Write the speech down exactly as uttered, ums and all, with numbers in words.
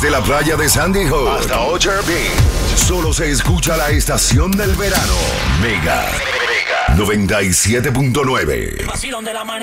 Desde la playa de Sandy Hook hasta Orchard Beach, solo se escucha la estación del verano. Mega noventa y siete punto nueve. Vacilón de la mañana.